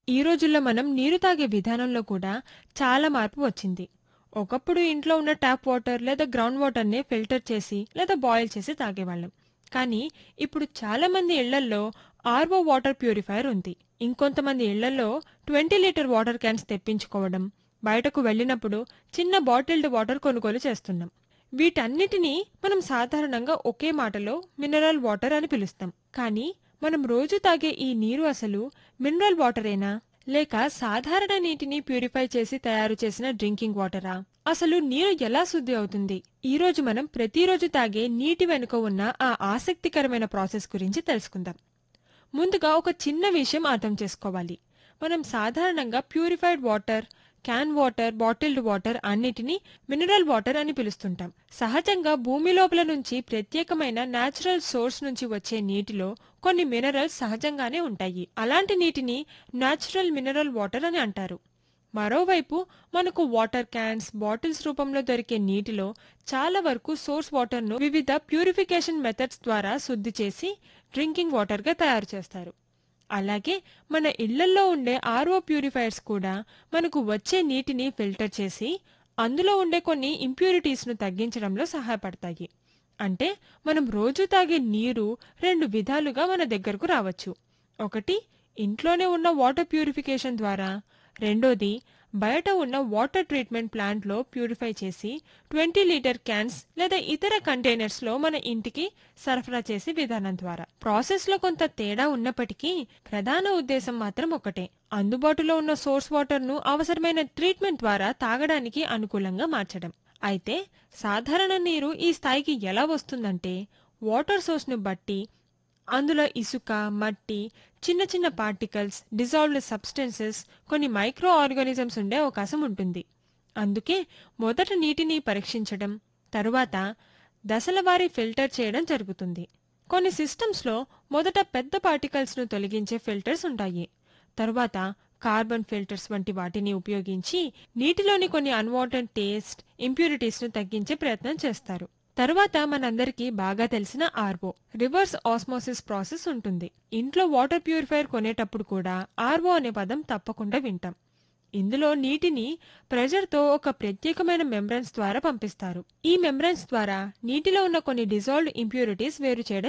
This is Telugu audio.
ఈ రోజుల్లో మనం నీరు తాగే విధానంలో కూడా చాలా మార్పు వచ్చింది. ఒకప్పుడు ఇంట్లో ఉన్న ట్యాప్ వాటర్ లేదా గ్రౌండ్ వాటర్ని ఫిల్టర్ చేసి లేదా బాయిల్ చేసి తాగేవాళ్ళం. కానీ ఇప్పుడు చాలా మంది ఇళ్లల్లో ఆర్ఓ వాటర్ ప్యూరిఫైయర్ ఉంది. ఇంకొంతమంది ఇళ్లలో 20 లీటర్ వాటర్ క్యాన్స్ తెప్పించుకోవడం, బయటకు వెళ్ళినప్పుడు చిన్న బాటిల్డ్ వాటర్ కొనుగోలు చేస్తున్నాం. వీటన్నిటినీ మనం సాధారణంగా ఒకే మాటలో మినరల్ వాటర్ అని పిలుస్తాం. కానీ మనం రోజు తాగే ఈ నీరు అసలు మినరల్ వాటరేనా, లేక సాధారణ నీటిని ప్యూరిఫై చేసి తయారు చేసిన డ్రింకింగ్ వాటరా? అసలు నీరు ఎలా శుద్ధి అవుతుంది? ఈ రోజు మనం ప్రతిరోజు తాగే నీటి వెనుక ఉన్న ఆ ఆసక్తికరమైన ప్రాసెస్ గురించి తెలుసుకుందాం. ముందుగా ఒక చిన్న విషయం అర్థం చేసుకోవాలి. మనం సాధారణంగా purified water, can water, bottled water అన్నిటినీ మినరల్ వాటర్ అని పిలుస్తుంటాం. సహజంగా భూమి లోపల నుంచి ప్రత్యేకమైన న్యాచురల్ సోర్స్ నుంచి వచ్చే నీటిలో కొన్ని మినరల్స్ సహజంగానే ఉంటాయి. అలాంటి నీటిని న్యాచురల్ మినరల్ వాటర్ అని అంటారు. మరోవైపు మనకు వాటర్ క్యాన్స్, బాటిల్స్ రూపంలో దొరికే నీటిలో చాలా వరకు సోర్స్ వాటర్ను వివిధ ప్యూరిఫికేషన్ మెథడ్స్ ద్వారా శుద్ధి చేసి డ్రింకింగ్ వాటర్గా తయారు చేస్తారు. అలాగే మన ఇళ్లల్లో ఉండే ఆర్ఓ ప్యూరిఫైయర్స్ కూడా మనకు వచ్చే నీటిని ఫిల్టర్ చేసి అందులో ఉండే కొన్ని ఇంప్యూరిటీస్ను తగ్గించడంలో సహాయపడతాయి. అంటే మనం రోజు తాగే నీరు రెండు విధాలుగా మన దగ్గరకు రావచ్చు. ఒకటి ఇంట్లోనే ఉన్న వాటర్ ప్యూరిఫికేషన్ ద్వారా, రెండోది బయట ఉన్న వాటర్ ట్రీట్మెంట్ ప్లాంట్లో ప్యూరిఫై చేసి 20 లీటర్ క్యాన్స్ లేదా ఇతర కంటైనర్స్లో మన ఇంటికి సరఫరా చేసే విధానం ద్వారా. ప్రాసెస్లో కొంత తేడా ఉన్నప్పటికీ ప్రధాన ఉద్దేశం మాత్రం ఒకటే: అందుబాటులో ఉన్న సోర్స్ వాటర్ను అవసరమైన ట్రీట్మెంట్ ద్వారా తాగడానికి అనుకూలంగా మార్చడం. అయితే సాధారణ నీరు ఈ స్థాయికి ఎలా వస్తుందంటే, వాటర్ సోర్స్ను బట్టి అందులో ఇసుక, మట్టి, చిన్న చిన్న పార్టికల్స్, డిజాల్వ్డ్ సబ్స్టెన్సెస్, కొన్ని మైక్రో ఆర్గానిజమ్స్ ఉండే అవకాశం ఉంటుంది. అందుకే మొదట నీటిని పరీక్షించడం, తరువాత దశలవారీ ఫిల్టర్ చేయడం జరుగుతుంది. కొన్ని సిస్టమ్స్లో మొదట పెద్ద పార్టికల్స్ను తొలగించే ఫిల్టర్స్ ఉంటాయి. తరువాత కార్బన్ ఫిల్టర్స్ వంటి వాటిని ఉపయోగించి నీటిలోని కొన్ని అన్వాంటెడ్ టేస్ట్, ఇంప్యూరిటీస్ను తగ్గించే ప్రయత్నం చేస్తారు. తరువాత మనందరికీ బాగా తెలిసిన ఆర్ఓ, రివర్స్ ఆస్మోసిస్ ప్రాసెస్ ఉంటుంది. ఇంట్లో వాటర్ ప్యూరిఫైయర్ కొనేటప్పుడు కూడా ఆర్ఓ అనే పదం తప్పకుండా వింటాం. ఇందులో నీటిని ప్రెషర్తో ఒక ప్రత్యేకమైన మెంబ్రెన్స్ ద్వారా పంపిస్తారు. ఈ మెంబ్రెన్స్ ద్వారా నీటిలో ఉన్న కొన్ని డిజాల్వ్డ్ ఇంప్యూరిటీస్ వేరు చేయడం